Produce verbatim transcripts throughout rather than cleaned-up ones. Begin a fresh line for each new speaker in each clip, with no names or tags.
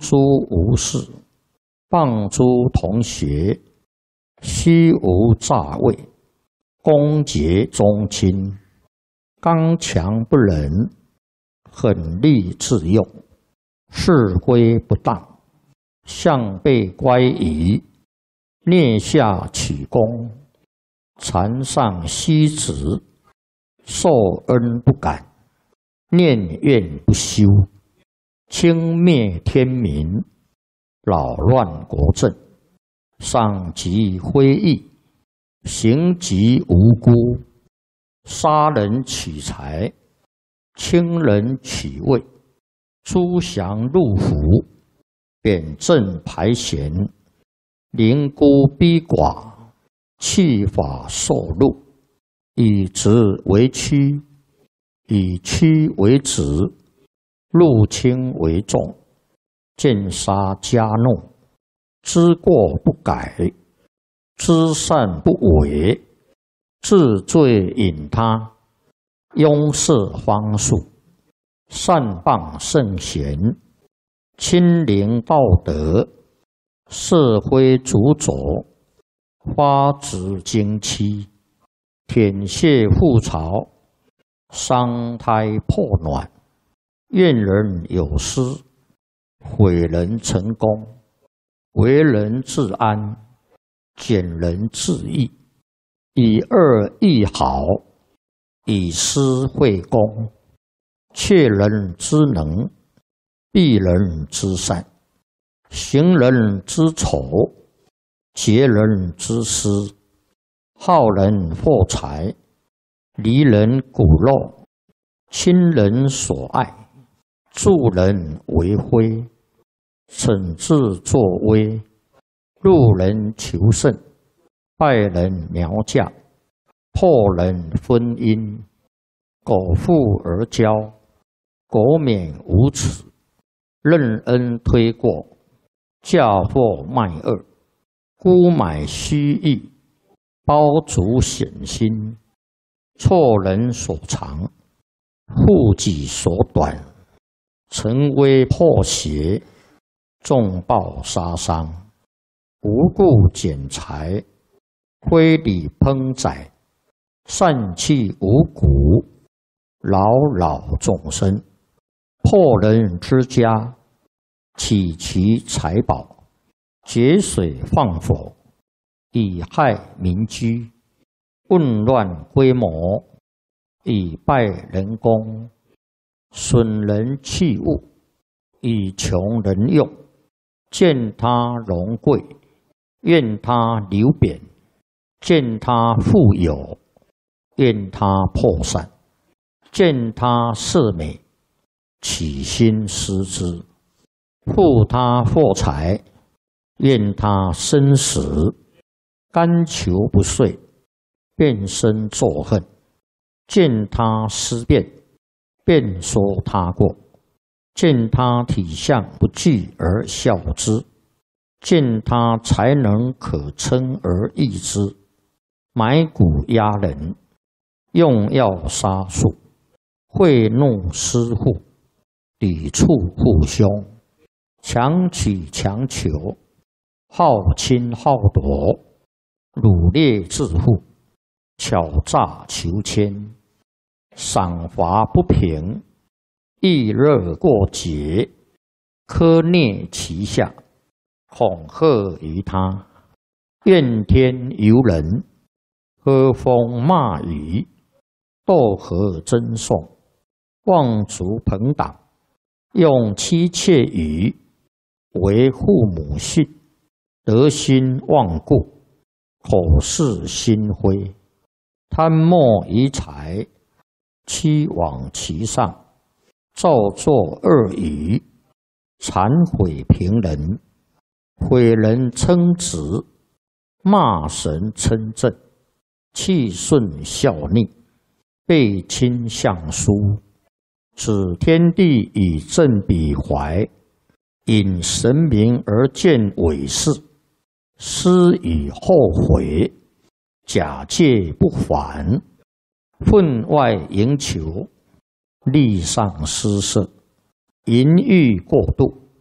书无事，谤诸同学，虚无诈伪，恭结宗亲，刚强不仁，狠戾自用，是非不当，向背乖疑，蹑下取功，禅上虚执，受恩不感，念怨不休，轻蔑天民，扰乱国政，伤及非义，行及无辜，杀人取财，轻人取位，诸降入伏，贬正排贤，凌孤逼寡，弃法受禄，以直为曲，以曲为直，入轻为重，见杀加怒，知过不改，知善不为，治罪引他，庸事方术，善谤圣贤，亲临道德，是非主佐，发指经期，舔血覆巢，伤胎破卵，怨人有失，毁人成功，为人自安，减人自益，以恶易好，以私会公，窃人之能，避人之善，行人之丑，劫人之私，好人获财，离人骨肉，亲人所爱，助人为非，惩治作威，路人求胜，败人苗嫁，破人婚姻，苟富而骄，苟免无耻，任恩推过，嫁祸卖恶，沽买虚意，包足险心，错人所长，护己所短，陈威破邪，重暴杀伤，无故减财，非礼烹宰，散弃五谷，扰扰众生，破人之家，起其财宝，节水放火，以害民居，混乱规模，以败人功，损人器物，以穷人用，见他荣贵，怨他流贬，见他富有，怨他破散，见他色美，起心思之，负他获财，怨他生死，甘求不遂，变身作恨，见他思变，便说他过，见他体相不具而笑之，见他才能可称而异之，买骨压人，用药杀术，贿赂私户，抵触父兄，强取强求，好侵好夺，掳掠致富，巧诈求签，赏罚不平，易热过节，苛虐其下，恐吓于他，怨天尤人，喝风骂雨，斗和争讼，妄族朋党，用妻妾语，为父母训，德心忘故，口是心非，贪墨于财，欺罔其上，造作恶语，残毁平人，毁人称职，骂神称正，气顺效逆，背亲相疏，指天地以正彼怀，引神明而见伪事，思以后悔，假借不还，分外营求，力上失色，淫欲过度，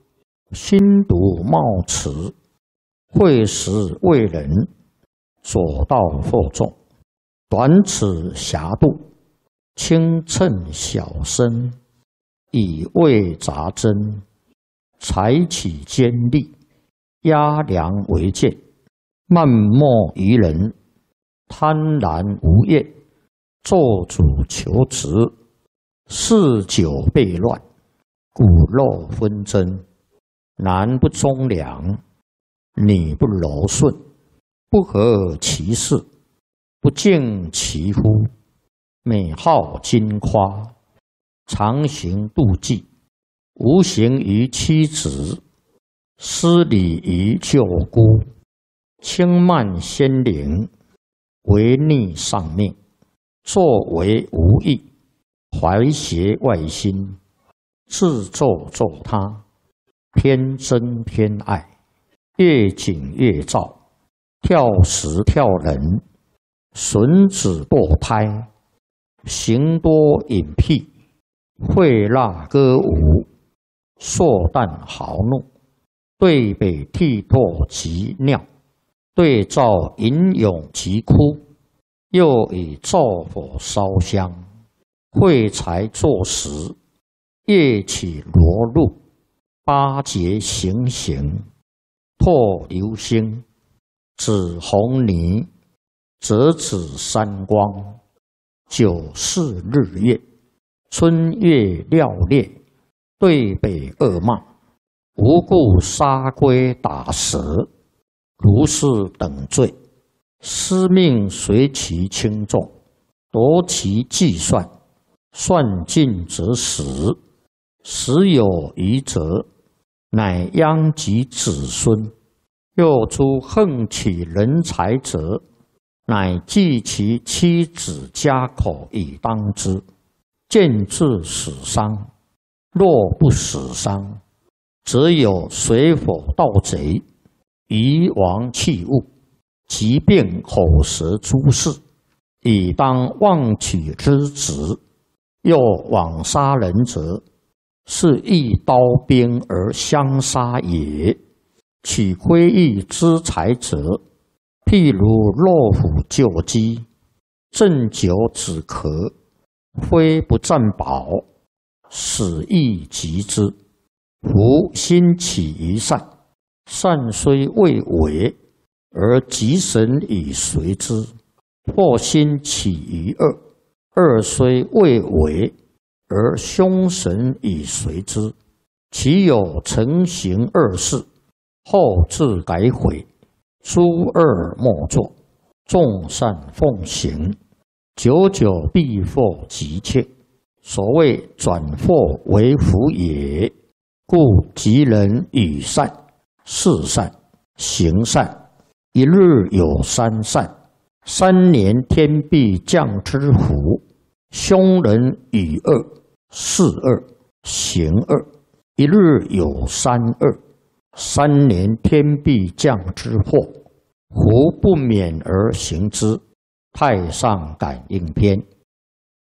心独冒迟，会时为人，左道惑众。短尺狭度，轻称小身，以为杂针，采取尖利，压梁为剑，漫莫于人，贪婪无厌，做主求职，嗜酒悖乱，骨肉纷争，男不忠良，女不柔顺，不合其事，不敬其夫，美好矜夸，常行妒忌，无形于妻子，失礼于舅姑，轻慢先灵，违逆上命，作为无益，怀邪外心，自作作他，偏憎偏爱，越紧越躁，跳时跳人，损子堕胎，行多隐僻，会蜡歌舞，硕诞豪怒，对北涕唾及尿，对照吟咏及哭，又以灶火烧香，会财作食，夜起罗露，八节行刑，唾流星，紫红泥，折指三光，九四日月，春月料烈，对北恶骂，无故杀龟打蛇，如是等罪，司命随其轻重，夺其计算，算尽则死，死有余则，乃殃及子孙。又诸横起人才者，乃计其妻子家口以当之，见至死伤。若不死伤，则有水火盗贼、夷王弃物、疾病口舌诸事，以当妄取之职。又枉杀人者，是一刀兵而相杀也。取窥益之财者，譬如骆虎救鸡，鸩酒止咳，非不占宝，死亦及之。夫心起于善，善虽未为，而吉神以随之；或心起于恶，恶虽未为，而凶神以随之。其有成行恶事，后自改悔，诸恶莫作，众善奉行，久久必获吉切。所谓转祸为福也。故吉人语善、事善、行善，一日有三善，三年天必降之福。凶人语恶、事恶、行恶，一日有三恶，三年天必降之祸，胡不免而行之。太上感应篇。